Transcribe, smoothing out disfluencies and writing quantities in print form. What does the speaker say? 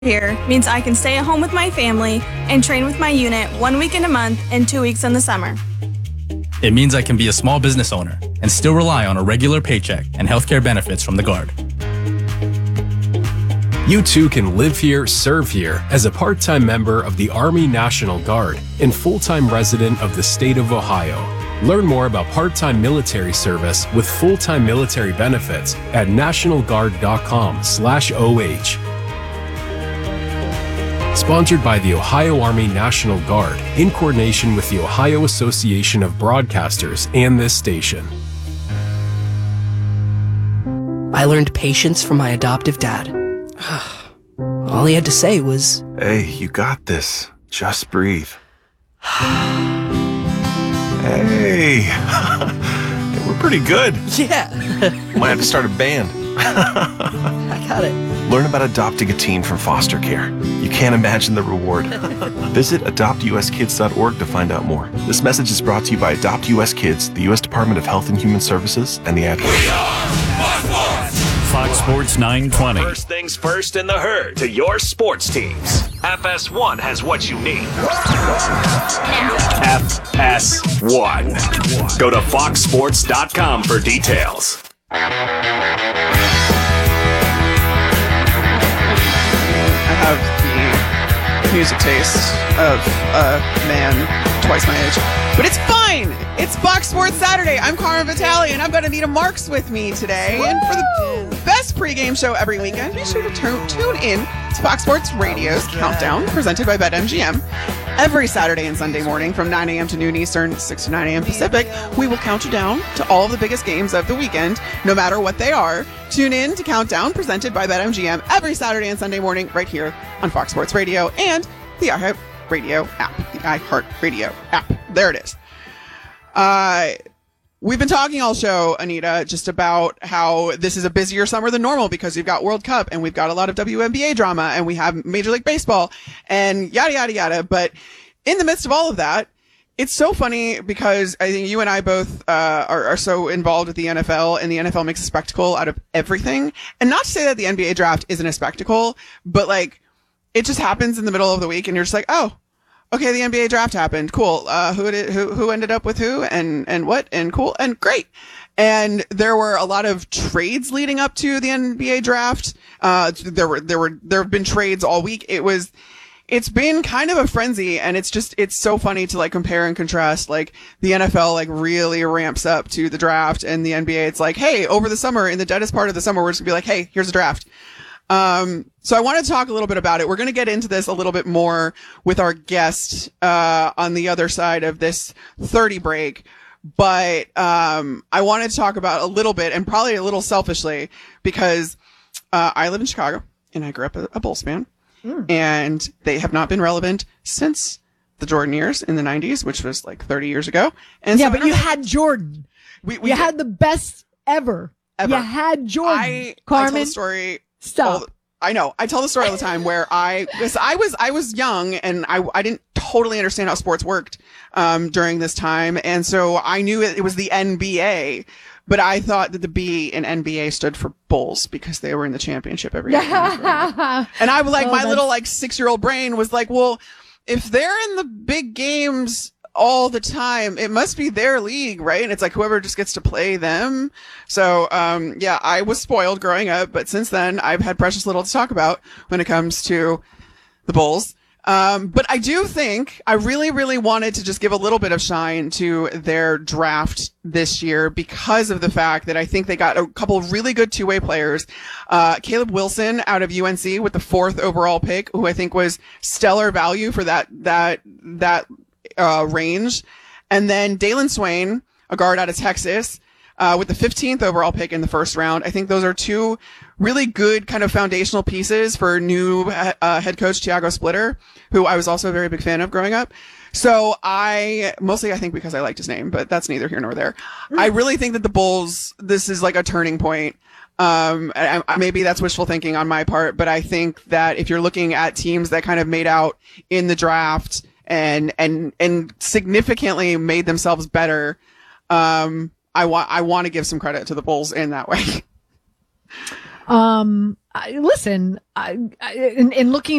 here means I can stay at home with my family and train with my unit 1 weekend a month and 2 weeks in the summer. It means I can be a small business owner and still rely on a regular paycheck and healthcare benefits from the Guard. You too can live here, serve here as a part-time member of the Army National Guard and full-time resident of the state of Ohio. Learn more about part-time military service with full-time military benefits at nationalguard.com/OH. Sponsored by the Ohio Army National Guard in coordination with the Ohio Association of Broadcasters and this station. I learned patience from my adoptive dad. All he had to say was, "Hey, you got this. Just breathe." Hey, we're pretty good. yeah, Might have to start a band. I got it. Learn about adopting a teen from foster care. You can't imagine the reward. Visit adoptuskids.org to find out more. This message is brought to you by Adopt US Kids, the U.S. Department of Health and Human Services, and the Ad Council. We are Fox Sports! Fox Sports 920. First things first in the herd to your sports teams. FS1 has what you need. FS1. Go to foxsports.com for details. I have the music taste of a man twice my age. But it's fine! It's Fox Sports Saturday. I'm Carmen Vitale, and I've got Anita Marks with me today. Woo! And for the best pregame show every weekend, be sure to tune in to Fox Sports Radio's Countdown, presented by BetMGM. Every Saturday and Sunday morning from 9 a.m. to noon Eastern, 6 to 9 a.m. Pacific, we will count you down to all of the biggest games of the weekend, no matter what they are. Tune in to Countdown, presented by BetMGM, every Saturday and Sunday morning right here on Fox Sports Radio and the iHeartRadio app. The iHeartRadio app. There it is. We've been talking all show, Anita, just about how this is a busier summer than normal because we've got World Cup and we've got a lot of WNBA drama and we have Major League Baseball and yada, yada, yada. But in the midst of all of that, it's so funny because I think you and I both are so involved with the NFL, and the NFL makes a spectacle out of everything. And not to say that the NBA draft isn't a spectacle, but like it just happens in the middle of the week and you're just like, oh, okay, the NBA draft happened. Cool. Who ended up with who and what and cool and great. And there were a lot of trades leading up to the NBA draft. There have been trades all week. It's been kind of a frenzy, and it's so funny to like compare and contrast. Like the NFL like really ramps up to the draft, and the NBA it's like, hey, over the summer, in the deadest part of the summer, we're just gonna be like, hey, here's a draft. So I want to talk a little bit about it. We're going to get into this a little bit more with our guest, on the other side of this 30 break. But, I wanted to talk about a little bit, and probably a little selfishly, because, I live in Chicago and I grew up a Bulls fan, and they have not been relevant since the Jordan years in the 90s, which was like 30 years ago. And yeah, so but you had Jordan. You had the best ever. You had Jordan. Carmen. I tell the story. Stop. I know. I tell the story all the time where I was young and I didn't totally understand how sports worked, during this time. And so I knew it was the NBA, but I thought that the B in NBA stood for Bulls because they were in the championship every year. And I was like, my little like 6-year-old brain was like, well, if they're in the big games all the time, it must be their league, right? And it's like whoever just gets to play them. So, yeah, I was spoiled growing up, but since then I've had precious little to talk about when it comes to the Bulls. But I do think I really, really wanted to just give a little bit of shine to their draft this year because of the fact that I think they got a couple of really good two-way players. Caleb Wilson out of UNC with the 4th overall pick, who I think was stellar value for that range. And then Dalen Swain, a guard out of Texas, with the 15th overall pick in the first round. I think those are two really good kind of foundational pieces for new head coach Tiago Splitter, who I was also a very big fan of growing up. So I think because I liked his name, but that's neither here nor there. I really think that the Bulls, this is like a turning point. Maybe that's wishful thinking on my part, but I think that if you're looking at teams that kind of made out in the draft and significantly made themselves better, I want to give some credit to the Bulls in that way. Listen, in looking